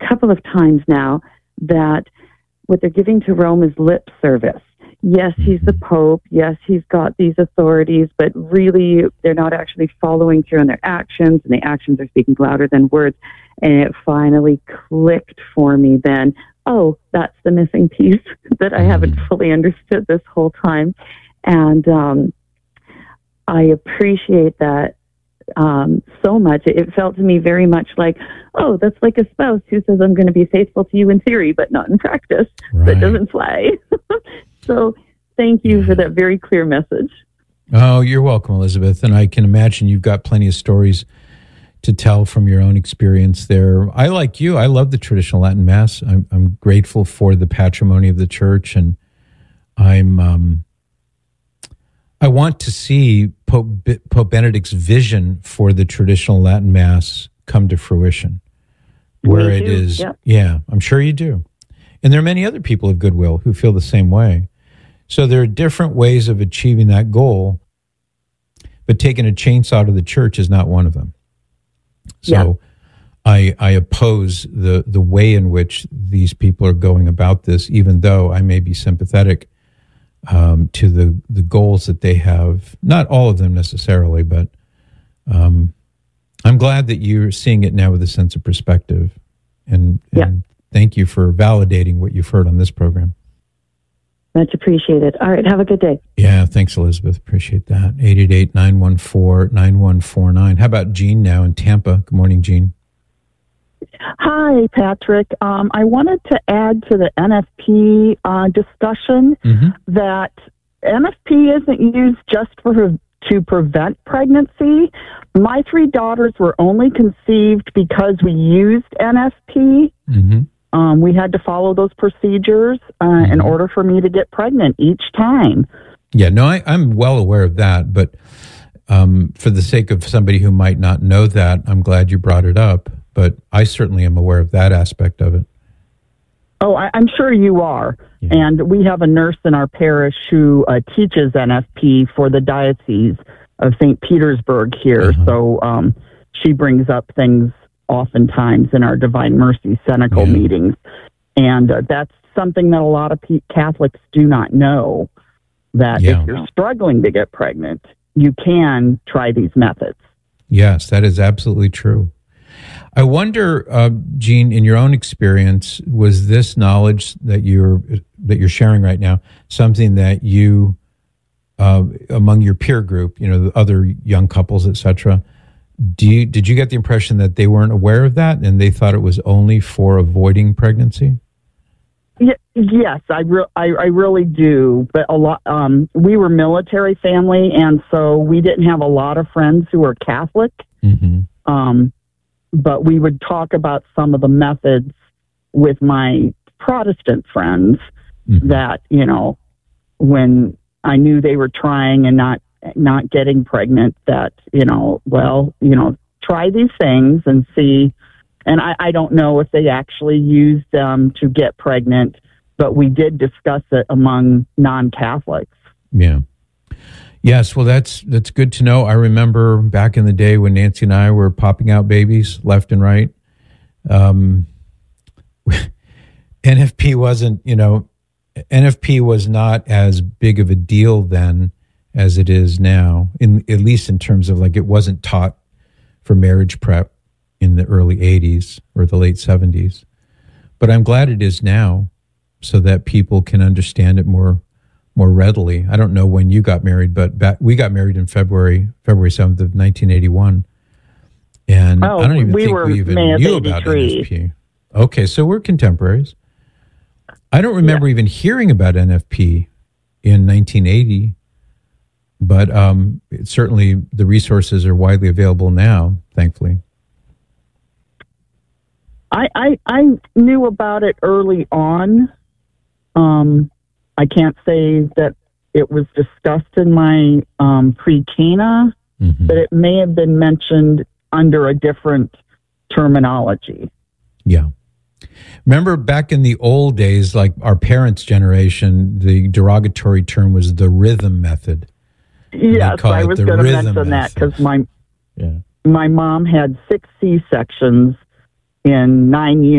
couple of times now that what they're giving to Rome is lip service. Yes, he's the Pope. Yes, he's got these authorities, but really they're not actually following through on their actions, and the actions are speaking louder than words. And it finally clicked for me then. Oh, that's the missing piece that I haven't fully understood this whole time. And I appreciate that so much. It felt to me very much like, oh, that's like a spouse who says, I'm going to be faithful to you in theory, but not in practice. Right. That doesn't fly. So thank you for that very clear message. Oh, you're welcome, Elizabeth. And I can imagine you've got plenty of stories to tell from your own experience there. I, like you, I love the traditional Latin Mass. I'm grateful for the patrimony of the church, and I want to see Pope Benedict's vision for the traditional Latin Mass come to fruition, where it is. Yep. Yeah, I'm sure you do. And there are many other people of goodwill who feel the same way. So there are different ways of achieving that goal, but taking a chainsaw to the church is not one of them. So I oppose the way in which these people are going about this, even though I may be sympathetic to the goals that they have. Not all of them necessarily, but I'm glad that you're seeing it now with a sense of perspective. And thank you for validating what you've heard on this program. Much appreciated. All right, have a good day. Yeah, thanks, Elizabeth. Appreciate that. 888-914-9149. How about Jean now in Tampa? Good morning, Jean. Hi, Patrick. I wanted to add to the NFP discussion that NFP isn't used just to prevent pregnancy. My 3 daughters were only conceived because we used NFP. We had to follow those procedures in order for me to get pregnant each time. Yeah, no, I'm well aware of that, but for the sake of somebody who might not know that, I'm glad you brought it up, but I certainly am aware of that aspect of it. Oh, I'm sure you are. Yeah. And we have a nurse in our parish who teaches NFP for the Diocese of St. Petersburg here. So she brings up things oftentimes in our Divine Mercy Cenacle meetings. And that's something that a lot of Catholics do not know, that if you're struggling to get pregnant, you can try these methods. Yes, that is absolutely true. I wonder, Jean, in your own experience, was this knowledge that you're sharing right now something that you, among your peer group, the other young couples, etc., did you get the impression that they weren't aware of that and they thought it was only for avoiding pregnancy? Yes, I really do. But a lot, we were military family, and so we didn't have a lot of friends who were Catholic. But we would talk about some of the methods with my Protestant friends that, when I knew they were trying and not getting pregnant, that, try these things and see. And I don't know if they actually used them to get pregnant, but we did discuss it among non-Catholics. Yeah. Yes, well, that's good to know. I remember back in the day when Nancy and I were popping out babies left and right. NFP wasn't, NFP was not as big of a deal then as it is now, at least in terms of it wasn't taught for marriage prep in the early 80s or the late 70s. But I'm glad it is now so that people can understand it more readily. I don't know when you got married, but we got married in February 7th of 1981. And I don't even think we even knew about NFP. Okay, so we're contemporaries. I don't remember even hearing about NFP in 1980, but certainly the resources are widely available now, thankfully. I knew about it early on. I can't say that it was discussed in my pre-Cana, but it may have been mentioned under a different terminology. Yeah. Remember back in the old days, like our parents' generation, the derogatory term was the rhythm method. Yes, I was going to mention that because my mom had 6 C-sections in 9 years.